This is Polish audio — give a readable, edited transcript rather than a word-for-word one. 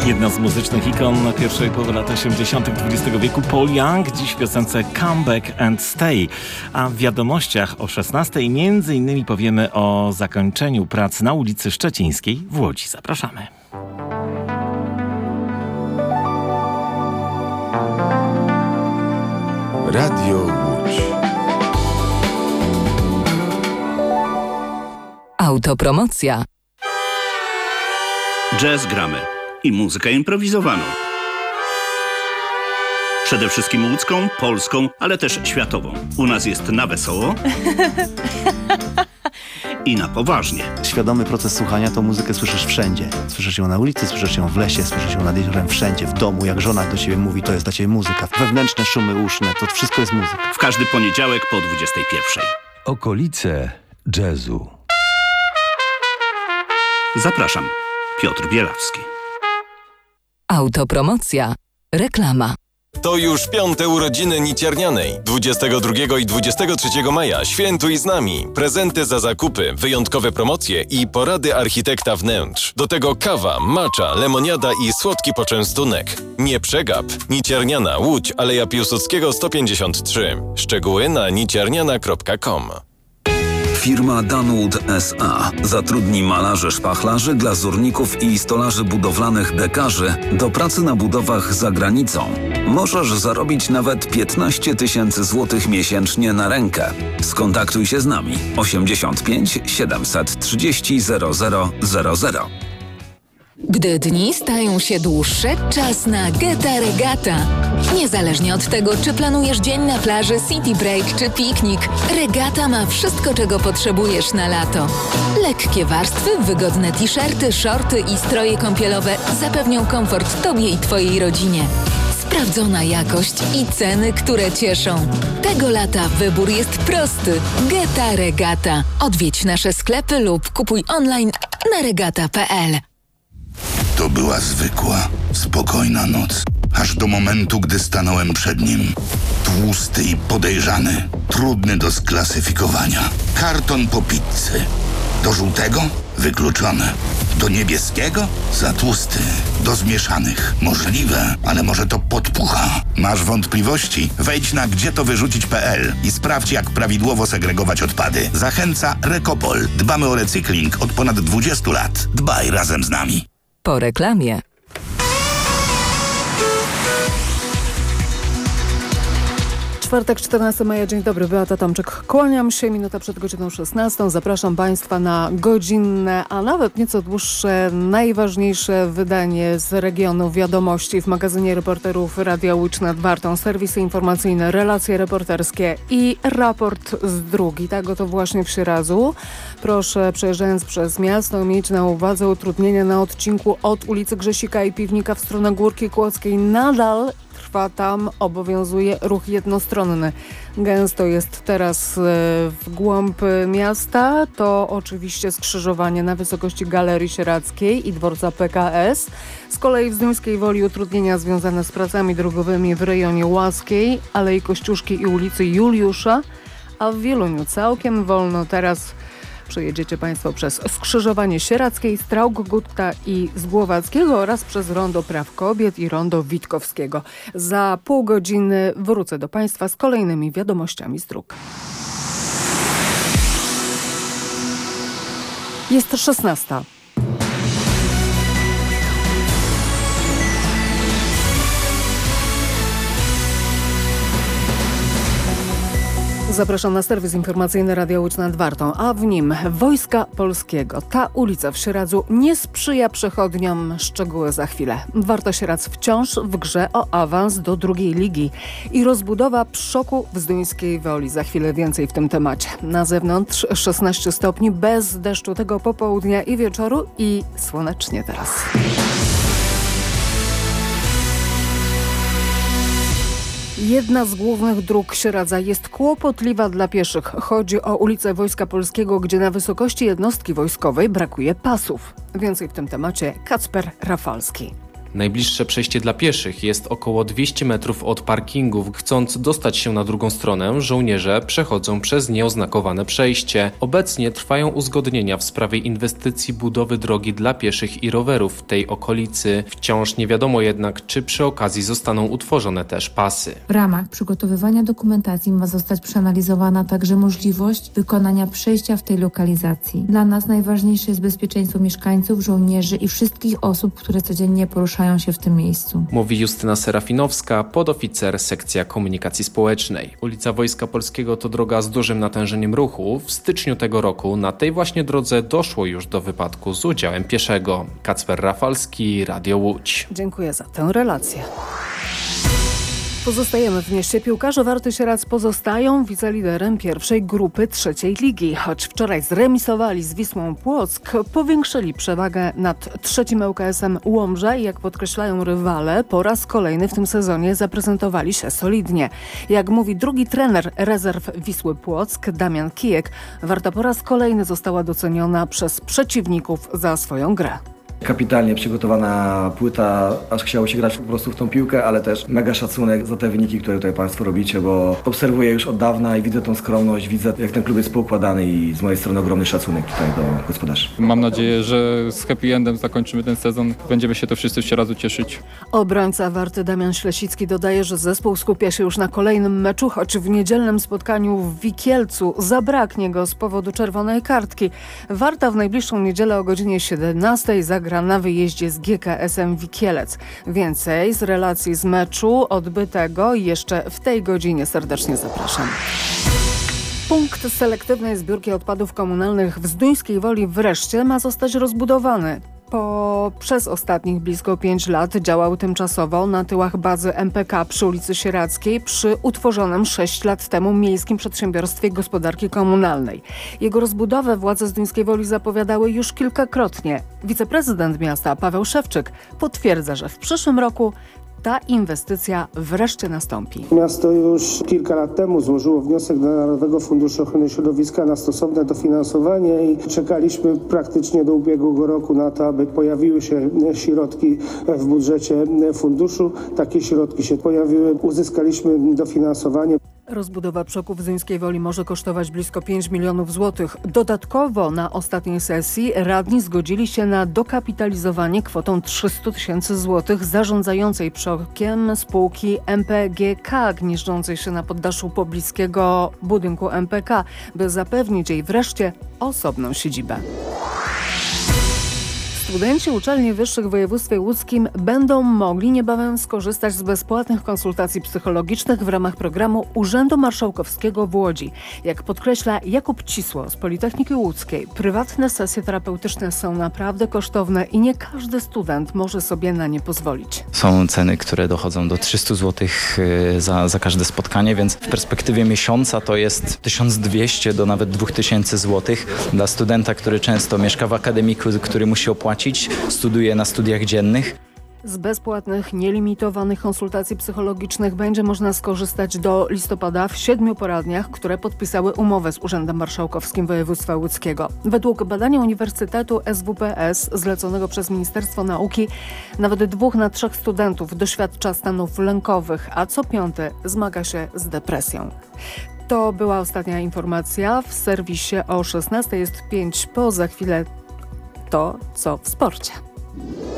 Jedna z muzycznych ikon pierwszej połowy lat 80. XX wieku, Paul Young, dziś w piosence Come Back and Stay. A w wiadomościach o 16:00 między innymi powiemy o zakończeniu prac na ulicy Szczecińskiej w Łodzi. Zapraszamy. Radio Łódź. Autopromocja. Jazz gramy i muzykę improwizowaną. Przede wszystkim łódzką, polską, ale też światową. U nas jest na wesoło i na poważnie. Świadomy proces słuchania, to muzykę słyszysz wszędzie. Słyszysz ją na ulicy, słyszysz ją w lesie, słyszysz ją nad jeziorem, wszędzie, w domu. Jak żona do ciebie mówi, to jest dla ciebie muzyka. Wewnętrzne szumy uszne, to wszystko jest muzyka. W każdy poniedziałek po 21:00. Okolice jazzu. Zapraszam, Piotr Bielawski. Autopromocja. Reklama. To już 5. urodziny Niciarnianej. 22 i 23 maja świętuj z nami. Prezenty za zakupy, wyjątkowe promocje i porady architekta wnętrz. Do tego kawa, matcha, lemoniada i słodki poczęstunek. Nie przegap. Niciarniana, Łódź, Aleja Piłsudskiego 153. Szczegóły na niciarniana.com. Firma Dunwood S.A. zatrudni malarzy, szpachlarzy, glazurników i stolarzy budowlanych dekarzy do pracy na budowach za granicą. Możesz zarobić nawet 15 000 złotych miesięcznie na rękę. Skontaktuj się z nami 85 730 0000. Gdy dni stają się dłuższe, czas na Geta Regata. Niezależnie od tego, czy planujesz dzień na plaży, city break czy piknik, Regata ma wszystko, czego potrzebujesz na lato. Lekkie warstwy, wygodne t-shirty, shorty i stroje kąpielowe zapewnią komfort Tobie i Twojej rodzinie. Sprawdzona jakość i ceny, które cieszą. Tego lata wybór jest prosty. Geta Regata. Odwiedź nasze sklepy lub kupuj online na regata.pl. To była zwykła, spokojna noc. Aż do momentu, gdy stanąłem przed nim. Tłusty i podejrzany. Trudny do sklasyfikowania. Karton po pizzy. Do żółtego? Wykluczone. Do niebieskiego? Za tłusty. Do zmieszanych? Możliwe, ale może to podpucha. Masz wątpliwości? Wejdź na gdzietowyrzucić.pl i sprawdź, jak prawidłowo segregować odpady. Zachęca Recopol. Dbamy o recykling od ponad 20 lat. Dbaj razem z nami. Po reklamie. Czwartek, 14 maja, dzień dobry, Beata Tomczyk. Kłaniam się, minuta przed godziną 16. Zapraszam Państwa na godzinne, a nawet nieco dłuższe, najważniejsze wydanie z regionu wiadomości w magazynie reporterów Radia Łódź nad Wartą. Serwisy informacyjne, relacje reporterskie i raport z drugi. Tak oto właśnie w Sieradzu. Proszę, przejeżdżając przez miasto, mieć na uwadze utrudnienia na odcinku od ulicy Grzesika i Piwnika w stronę Górki Kłodzkiej. Nadal trwa tam, obowiązuje ruch jednostronny. Gęsto jest teraz w głąb miasta. To oczywiście skrzyżowanie na wysokości Galerii Sieradzkiej i dworca PKS. Z kolei w Zduńskiej Woli utrudnienia związane z pracami drogowymi w rejonie Łaskiej, Alei Kościuszki i ulicy Juliusza, a w Wieluniu całkiem wolno teraz. Przejedziecie Państwo przez skrzyżowanie Sieradzkiej, Straugutta i Zgłowackiego oraz przez Rondo Praw Kobiet i Rondo Witkowskiego. Za pół godziny wrócę do Państwa z kolejnymi wiadomościami z dróg. Jest 16. Zapraszam na serwis informacyjny Radia Łódź nad Wartą, a w nim Wojska Polskiego. Ta ulica w Sieradzu nie sprzyja przechodniom. Szczegóły za chwilę. Warta Sieradz wciąż w grze o awans do drugiej ligi i rozbudowa Pszoku w Zduńskiej Woli. Za chwilę więcej w tym temacie. Na zewnątrz 16 stopni, bez deszczu tego popołudnia i wieczoru i słonecznie teraz. Jedna z głównych dróg Sieradza jest kłopotliwa dla pieszych. Chodzi o ulicę Wojska Polskiego, gdzie na wysokości jednostki wojskowej brakuje pasów. Więcej w tym temacie Kacper Rafalski. Najbliższe przejście dla pieszych jest około 200 metrów od parkingu. Chcąc dostać się na drugą stronę, żołnierze przechodzą przez nieoznakowane przejście. Obecnie trwają uzgodnienia w sprawie inwestycji budowy drogi dla pieszych i rowerów w tej okolicy. Wciąż nie wiadomo jednak, czy przy okazji zostaną utworzone też pasy. W ramach przygotowywania dokumentacji ma zostać przeanalizowana także możliwość wykonania przejścia w tej lokalizacji. Dla nas najważniejsze jest bezpieczeństwo mieszkańców, żołnierzy i wszystkich osób, które codziennie poruszają się w tym miejscu. Mówi Justyna Serafinowska, podoficer sekcja komunikacji społecznej. Ulica Wojska Polskiego to droga z dużym natężeniem ruchu. W styczniu tego roku na tej właśnie drodze doszło już do wypadku z udziałem pieszego. Kacper Rafalski, Radio Łódź. Dziękuję za tę relację. Pozostajemy w mieście. Piłkarze Warty Sieradz pozostają wiceliderem pierwszej grupy trzeciej ligi. Choć wczoraj zremisowali z Wisłą Płock, powiększyli przewagę nad trzecim ŁKS-em Łomża i jak podkreślają rywale, po raz kolejny w tym sezonie zaprezentowali się solidnie. Jak mówi drugi trener rezerw Wisły Płock, Damian Kijek, Warta po raz kolejny została doceniona przez przeciwników za swoją grę. Kapitalnie przygotowana płyta, aż chciało się grać po prostu w tą piłkę, ale też mega szacunek za te wyniki, które tutaj Państwo robicie, bo obserwuję już od dawna i widzę tą skromność, widzę jak ten klub jest poukładany i z mojej strony ogromny szacunek tutaj do gospodarzy. Mam nadzieję, że z happy endem zakończymy ten sezon. Będziemy się to wszyscy jeszcze razu cieszyć. Obrońca Warty Damian Ślesicki dodaje, że zespół skupia się już na kolejnym meczu, choć w niedzielnym spotkaniu w Wikielcu zabraknie go z powodu czerwonej kartki. Warta w najbliższą niedzielę o godzinie 17 zagra na wyjeździe z GKS-em Wikielec. Więcej z relacji z meczu odbytego jeszcze w tej godzinie serdecznie zapraszam. Punkt selektywnej zbiórki odpadów komunalnych w Zduńskiej Woli wreszcie ma zostać rozbudowany. Przez ostatnich blisko 5 lat działał tymczasowo na tyłach bazy MPK przy ulicy Sieradzkiej przy utworzonym 6 lat temu Miejskim Przedsiębiorstwie Gospodarki Komunalnej. Jego rozbudowę władze Zduńskiej Woli zapowiadały już kilkakrotnie. Wiceprezydent miasta Paweł Szewczyk potwierdza, że w przyszłym roku ta inwestycja wreszcie nastąpi. Miasto już kilka lat temu złożyło wniosek do Narodowego Funduszu Ochrony Środowiska na stosowne dofinansowanie i czekaliśmy praktycznie do ubiegłego roku na to, aby pojawiły się środki w budżecie funduszu. Takie środki się pojawiły, uzyskaliśmy dofinansowanie. Rozbudowa przoku w Zduńskiej Woli może kosztować blisko 5 milionów złotych. Dodatkowo na ostatniej sesji radni zgodzili się na dokapitalizowanie kwotą 300 000 złotych zarządzającej przokiem spółki MPGK gnieżdżącej się na poddaszu pobliskiego budynku MPK, by zapewnić jej wreszcie osobną siedzibę. Studenci uczelni wyższych w województwie łódzkim będą mogli niebawem skorzystać z bezpłatnych konsultacji psychologicznych w ramach programu Urzędu Marszałkowskiego w Łodzi. Jak podkreśla Jakub Cisło z Politechniki Łódzkiej, prywatne sesje terapeutyczne są naprawdę kosztowne i nie każdy student może sobie na nie pozwolić. Są ceny, które dochodzą do 300 zł za każde spotkanie, więc w perspektywie miesiąca to jest 1200 do nawet 2000 zł dla studenta, który często mieszka w akademiku, który musi opłacić, studiuje na studiach dziennych. Z bezpłatnych, nielimitowanych konsultacji psychologicznych będzie można skorzystać do listopada w 7 poradniach, które podpisały umowę z Urzędem Marszałkowskim Województwa Łódzkiego. Według badania Uniwersytetu SWPS zleconego przez Ministerstwo Nauki nawet 2 na 3 studentów doświadcza stanów lękowych, a co 5 zmaga się z depresją. To była ostatnia informacja. W serwisie o 16 jest 5 po. Za chwilę to, co w sporcie.